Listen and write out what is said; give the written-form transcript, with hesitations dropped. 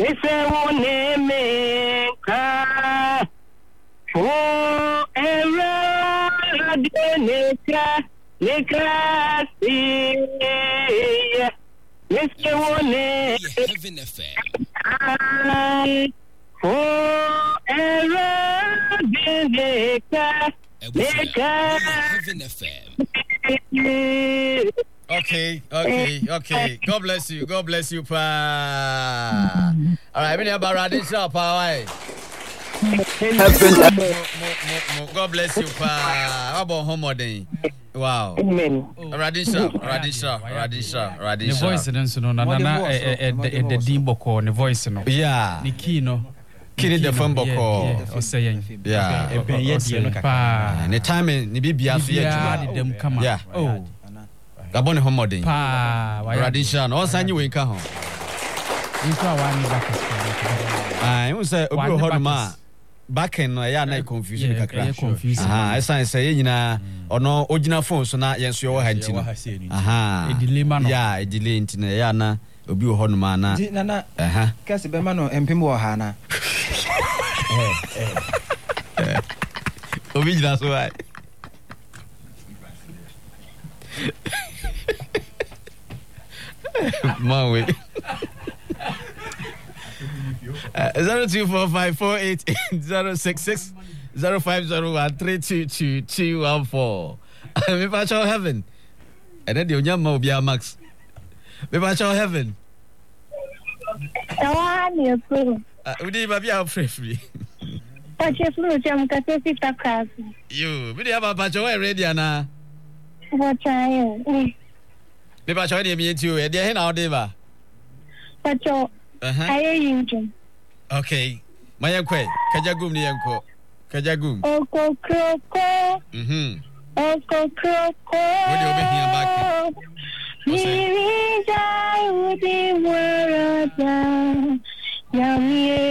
say one name ka for era nika see me say one name Heaven FM for era nika Heaven FM. Okay. God bless you, pa. All right, me about Radisha, pa. God bless you, pa. How about home day? Wow. Radisha. The voice dance no na the dimboko the voice no. Yeah. The key no. Kini the phone boko. Yeah. Pa. The time ni bibia so yeah. Them come. Yeah. Oh. Gabon home day. Pa. Radisha no san you nka ho. Nka wa ni back. Ah, you say obi ho no ma. Back in ya na confusion kakra. Aha, esa say nyina ono ogina phone so na yenso yo ha ntino. Aha. E delay ma no. Yeah, e delay ntino ya na obi ho no ma na. Nana. Aha. Kasi be ma no empem wo ha na. Obi jina so ai. Man we 0245488066 0501322214. Me pa show heaven. And then the onyama obi max. Me pa show heaven. Tawani approve. Udi ba bia free. Pache flu jam ka se sita class. You, me dey ba show ready ana. Pache. Me pa show dey me you. E dey na odi ba. Pache. Aye yinjum. Okay. Mayankwe, kajagum ni yanko. Kajagum. Oko kroko. Oko kroko. What do you be here back? Mirija udi warata. Yami